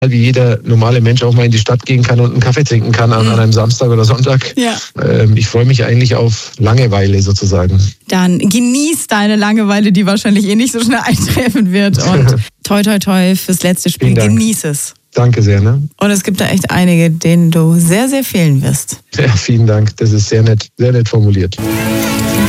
wie jeder normale Mensch auch mal in die Stadt gehen kann und einen Kaffee trinken kann an einem Samstag oder Sonntag. Ja. Ich freue mich eigentlich auf Langeweile sozusagen. Dann genieß deine Langeweile, die wahrscheinlich nicht so schnell eintreffen wird. Und toi, toi, toi fürs letzte Spiel. Genieß es. Danke sehr. Ne? Und es gibt da echt einige, denen du sehr, sehr fehlen wirst. Ja, vielen Dank. Das ist sehr nett formuliert.